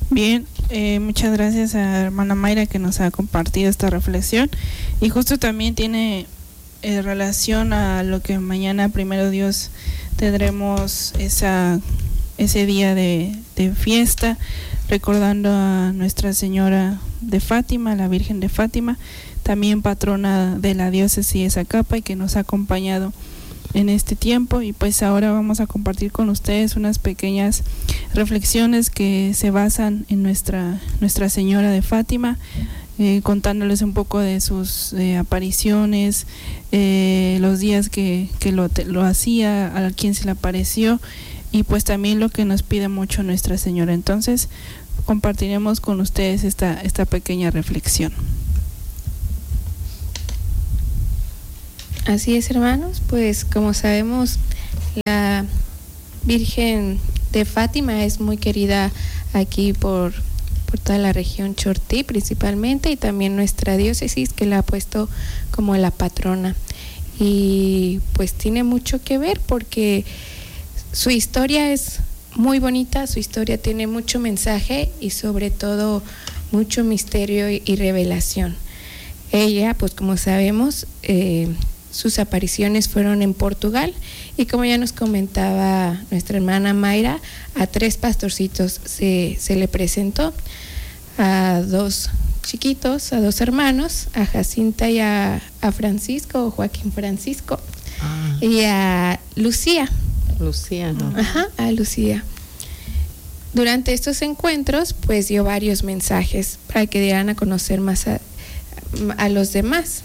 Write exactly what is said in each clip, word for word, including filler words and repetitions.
Bien, eh, muchas gracias a hermana Mayra que nos ha compartido esta reflexión y justo también tiene eh, relación a lo que mañana, primero Dios, tendremos esa ese día de, de fiesta, recordando a Nuestra Señora de Fátima, la Virgen de Fátima, también patrona de la diócesis de Zacapa y que nos ha acompañado en este tiempo. Y pues ahora vamos a compartir con ustedes unas pequeñas reflexiones que se basan en nuestra Nuestra Señora de Fátima, eh, contándoles un poco de sus eh, apariciones, eh, los días que, que lo, lo hacía, a quien se le apareció, y pues también lo que nos pide mucho Nuestra Señora. Entonces compartiremos con ustedes esta, esta pequeña reflexión. Así es, hermanos, pues como sabemos, la Virgen de Fátima es muy querida aquí por, por toda la región Chortí principalmente, y también nuestra diócesis, que la ha puesto como la patrona. Y pues tiene mucho que ver porque su historia es muy bonita, su historia tiene mucho mensaje y sobre todo mucho misterio y, y revelación. Ella, pues como sabemos, eh, sus apariciones fueron en Portugal, y como ya nos comentaba nuestra hermana Mayra, a tres pastorcitos se, se le presentó, a dos chiquitos, a dos hermanos, a Jacinta y a, a Francisco, o Joaquín Francisco, ah. y a Lucía. Lucía, ¿no? Ajá, a Lucía. Durante estos encuentros, pues dio varios mensajes para que dieran a conocer más a, a los demás.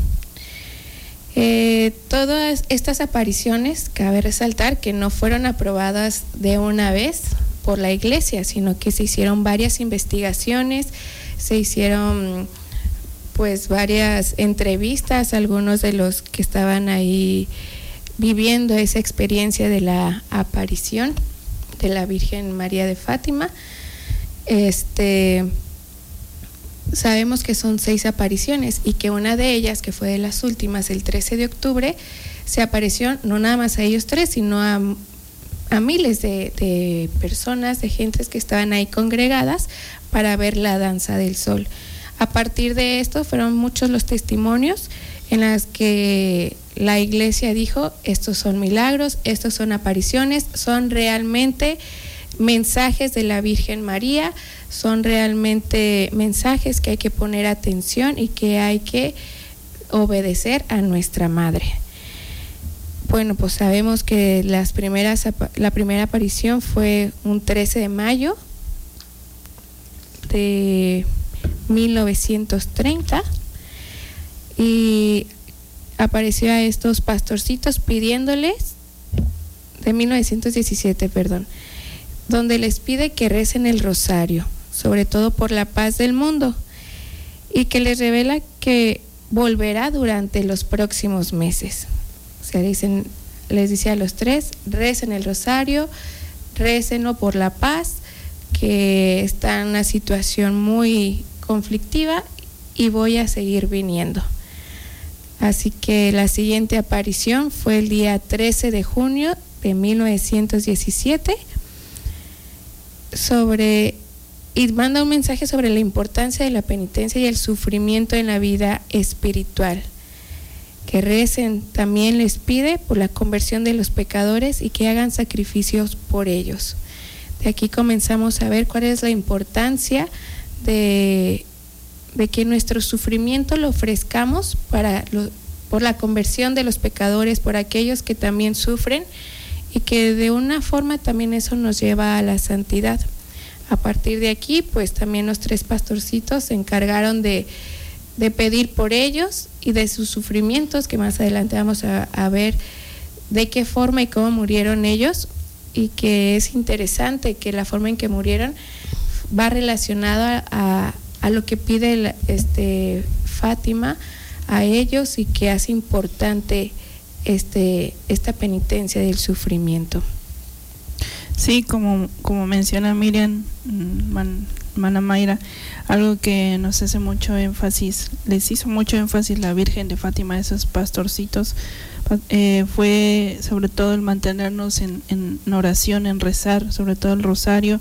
Eh, todas estas apariciones, cabe resaltar que no fueron aprobadas de una vez por la Iglesia, sino que se hicieron varias investigaciones, se hicieron pues varias entrevistas a algunos de los que estaban ahí viviendo esa experiencia de la aparición de la Virgen María de Fátima. Este, sabemos que son seis apariciones y que una de ellas, que fue de las últimas, el trece de octubre, se apareció no nada más a ellos tres, sino a, a miles de, de personas, de gentes que estaban ahí congregadas para ver la danza del sol. A partir de esto fueron muchos los testimonios en las que la Iglesia dijo: estos son milagros, estos son apariciones, son realmente mensajes de la Virgen María, son realmente mensajes que hay que poner atención y que hay que obedecer a nuestra Madre. Bueno, pues sabemos que las primeras, la primera aparición fue un trece de mayo de mil novecientos treinta, y apareció a estos pastorcitos pidiéndoles, de mil novecientos diecisiete, perdón, donde les pide que recen el rosario, sobre todo por la paz del mundo, y que les revela que volverá durante los próximos meses. O sea, dicen, les dice a los tres: recen el rosario, récenlo por la paz, que está en una situación muy conflictiva y voy a seguir viniendo. Así que la siguiente aparición fue el día trece de junio de mil novecientos diecisiete, sobre, y manda un mensaje sobre la importancia de la penitencia y el sufrimiento en la vida espiritual. Que recen, también les pide por la conversión de los pecadores y que hagan sacrificios por ellos. De aquí comenzamos a ver cuál es la importancia de de que nuestro sufrimiento lo ofrezcamos para lo, por la conversión de los pecadores, por aquellos que también sufren, y que de una forma también eso nos lleva a la santidad. A partir de aquí, pues también los tres pastorcitos se encargaron de, de pedir por ellos y de sus sufrimientos, que más adelante vamos a, a ver de qué forma y cómo murieron ellos, y que es interesante que la forma en que murieron va relacionada a a lo que pide la, este, Fátima a ellos, y que hace importante este, esta penitencia del sufrimiento. Sí, como, como menciona Miriam, man, Mana Mayra, algo que nos hace mucho énfasis, les hizo mucho énfasis la Virgen de Fátima, esos pastorcitos, eh, fue sobre todo el mantenernos en, en oración, en rezar, sobre todo el rosario,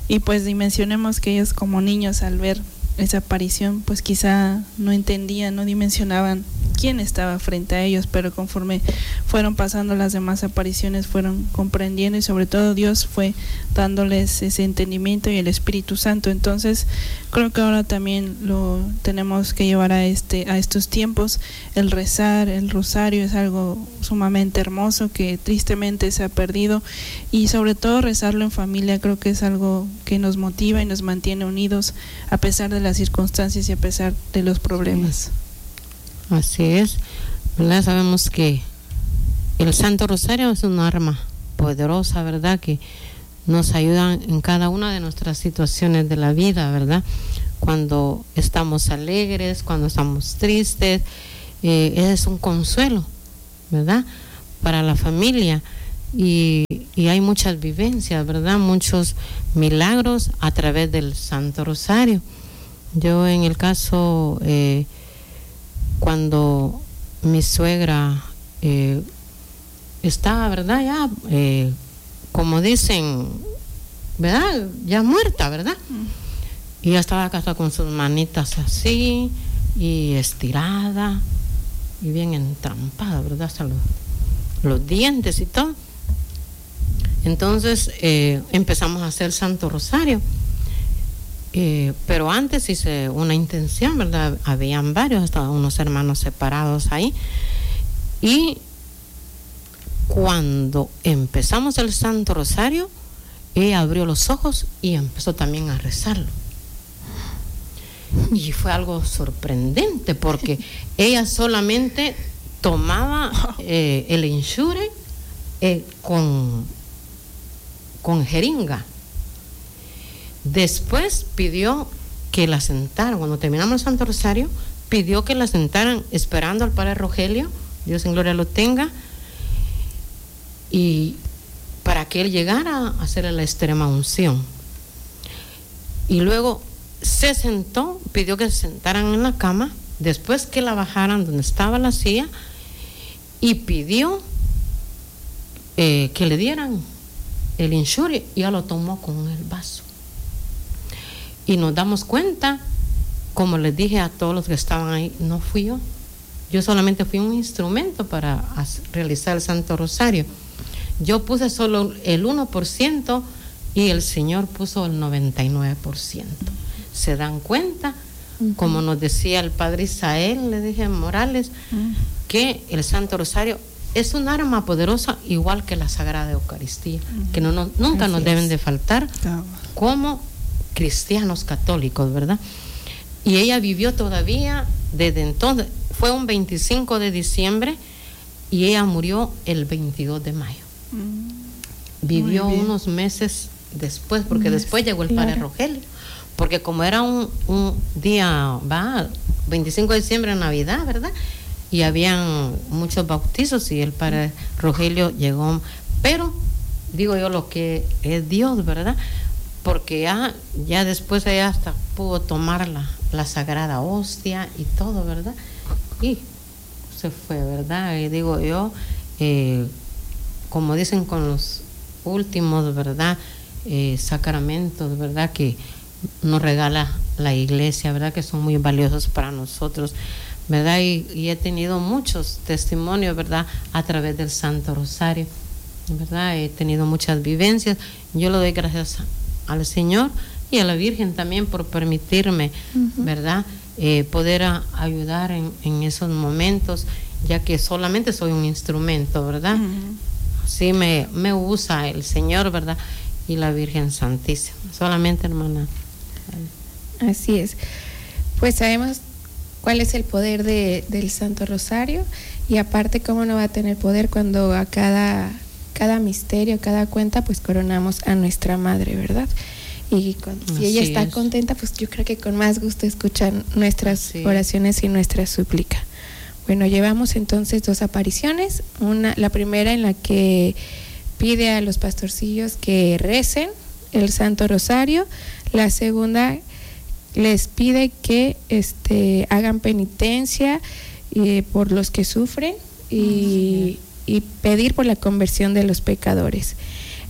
y pues dimensionemos que ellos como niños al ver esa aparición pues quizá no entendían, no dimensionaban quién estaba frente a ellos, pero conforme fueron pasando las demás apariciones fueron comprendiendo y sobre todo Dios fue dándoles ese entendimiento y el Espíritu Santo. Entonces creo que ahora también lo tenemos que llevar a este a estos tiempos. El rezar el rosario es algo sumamente hermoso que tristemente se ha perdido, y sobre todo rezarlo en familia creo que es algo que nos motiva y nos mantiene unidos a pesar de las circunstancias y a pesar de los problemas. Así es, ¿verdad? Sabemos que el Santo Rosario es un arma poderosa, ¿verdad? Que nos ayuda en cada una de nuestras situaciones de la vida, ¿verdad? Cuando estamos alegres, cuando estamos tristes, eh, es un consuelo, ¿verdad? Para la familia. Y, y hay muchas vivencias, ¿verdad? Muchos milagros a través del Santo Rosario. Yo en el caso... Eh, cuando mi suegra eh, estaba, ¿verdad? Ya, eh, como dicen, ¿verdad? Ya muerta, ¿verdad? Mm. Y ya estaba acá con sus manitas así, y estirada, y bien entrampada, ¿verdad? Hasta los, los dientes y todo. Entonces eh, empezamos a hacer Santo Rosario. Eh, pero antes hice una intención, ¿verdad? Habían varios, estaban unos hermanos separados ahí. Y cuando empezamos el Santo Rosario, ella abrió los ojos y empezó también a rezarlo. Y fue algo sorprendente porque ella solamente tomaba eh, el insure eh, con, con jeringa. Después pidió que la sentaran, cuando terminamos el Santo Rosario, pidió que la sentaran esperando al Padre Rogelio, Dios en gloria lo tenga, y para que él llegara a hacerle la extrema unción. Y luego se sentó, pidió que se sentaran en la cama, después que la bajaran donde estaba la silla, y pidió eh, que le dieran el insure, y ella lo tomó con el vaso. Y nos damos cuenta, como les dije a todos los que estaban ahí, no fui yo. Yo solamente fui un instrumento para hacer, realizar el Santo Rosario. Yo puse solo el uno por ciento y el Señor puso el noventa y nueve por ciento. ¿Se dan cuenta? Uh-huh. Como nos decía el Padre Isael, le dije Morales, uh-huh, que el Santo Rosario es un arma poderosa igual que la Sagrada Eucaristía, uh-huh, que no, no, nunca Así nos deben es. de faltar uh-huh. como cristianos católicos, ¿verdad? Y ella vivió todavía desde entonces, fue un veinticinco de diciembre y ella murió el veintidós de mayo. Mm, vivió unos meses después, porque yes, después llegó el claro. Padre Rogelio, porque como era un, un día, va, veinticinco de diciembre, Navidad, ¿verdad? Y habían muchos bautizos y el Padre Rogelio llegó, pero digo yo lo que es Dios, ¿verdad? Porque ya, ya después ella hasta pudo tomar la, la sagrada hostia y todo, ¿verdad? Y se fue, ¿verdad? Y digo yo, eh, como dicen con los últimos, ¿verdad? Eh, sacramentos, ¿verdad? Que nos regala la iglesia, ¿verdad? Que son muy valiosos para nosotros, ¿verdad? Y, y he tenido muchos testimonios, ¿verdad? A través del Santo Rosario, ¿verdad? He tenido muchas vivencias. Yo le doy gracias a al Señor y a la Virgen también por permitirme, uh-huh, ¿verdad? Eh, poder a, ayudar en, en esos momentos, ya que solamente soy un instrumento, ¿verdad? Uh-huh. Así me, me usa el Señor, ¿verdad? Y la Virgen Santísima. Solamente, hermana. Así es. Pues sabemos cuál es el poder de, del Santo Rosario, y aparte cómo no va a tener poder cuando a cada... cada misterio, cada cuenta, pues coronamos a nuestra madre, ¿verdad? Y con, si ella está es. contenta, pues yo creo que con más gusto escuchan nuestras Así oraciones es. y nuestra súplica. Bueno, llevamos entonces dos apariciones, una, la primera en la que pide a los pastorcillos que recen el Santo Rosario, la segunda les pide que este, hagan penitencia eh, por los que sufren y... Uh-huh. y pedir por la conversión de los pecadores.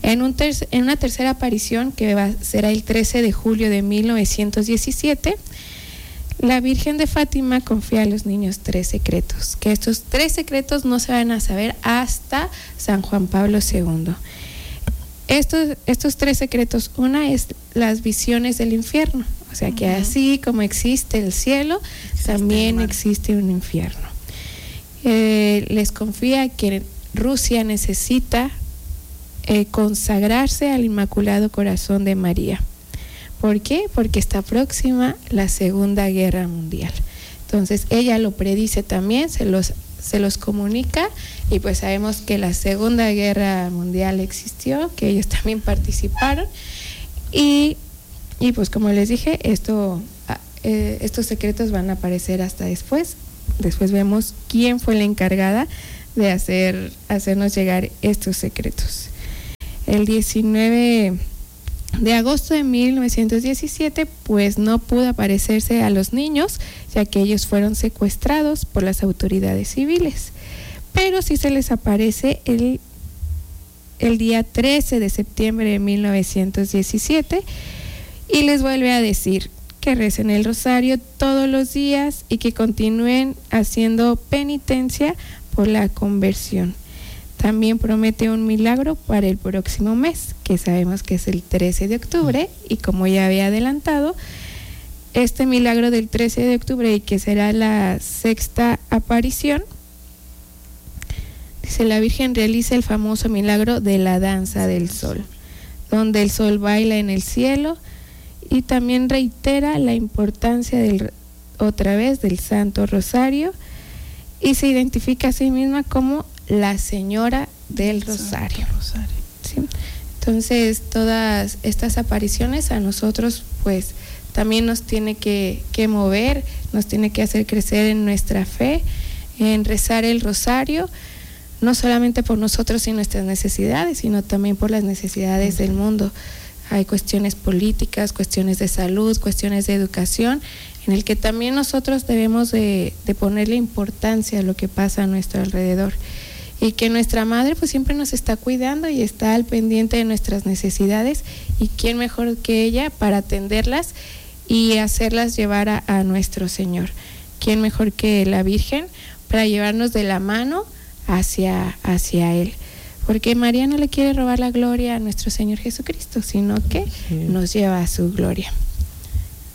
En, un ter- en una tercera aparición, que va, será el trece de julio de mil novecientos diecisiete, la Virgen de Fátima confía a los niños tres secretos, que estos tres secretos no se van a saber hasta San Juan Pablo segundo. Estos, estos tres secretos, una es las visiones del infierno, o sea que uh-huh. así como existe el cielo, existe también el existe un infierno. Eh, les confía que Rusia necesita eh, consagrarse al Inmaculado Corazón de María. ¿Por qué? Porque está próxima la Segunda Guerra Mundial. Entonces ella lo predice también, se los, se los comunica, y pues sabemos que la Segunda Guerra Mundial existió, que ellos también participaron, y, y pues como les dije, esto, eh, estos secretos van a aparecer hasta después. Después vemos quién fue la encargada de hacer, hacernos llegar estos secretos. El diecinueve de agosto de mil novecientos diecisiete, pues no pudo aparecerse a los niños, ya que ellos fueron secuestrados por las autoridades civiles. Pero sí se les aparece el, el día trece de septiembre de mil novecientos diecisiete y les vuelve a decir que recen el rosario todos los días y que continúen haciendo penitencia por la conversión. También promete un milagro para el próximo mes, que sabemos que es el trece de octubre, y como ya había adelantado, este milagro del trece de octubre, y que será la sexta aparición, dice: la Virgen realiza el famoso milagro de la danza del sol, donde el sol baila en el cielo, y también reitera la importancia del, otra vez, del Santo Rosario, y se identifica a sí misma como la Señora del Rosario. Rosario. ¿Sí? Entonces, todas estas apariciones a nosotros, pues, también nos tiene que, que mover, nos tiene que hacer crecer en nuestra fe, en rezar el rosario, no solamente por nosotros y nuestras necesidades, sino también por las necesidades del mundo. Hay cuestiones políticas, cuestiones de salud, cuestiones de educación, en el que también nosotros debemos de, de ponerle importancia a lo que pasa a nuestro alrededor. Y que nuestra madre pues siempre nos está cuidando y está al pendiente de nuestras necesidades, y quién mejor que ella para atenderlas y hacerlas llevar a, a nuestro Señor. Quién mejor que la Virgen para llevarnos de la mano hacia, hacia Él. Porque María no le quiere robar la gloria a nuestro Señor Jesucristo, sino que sí. nos lleva a su gloria.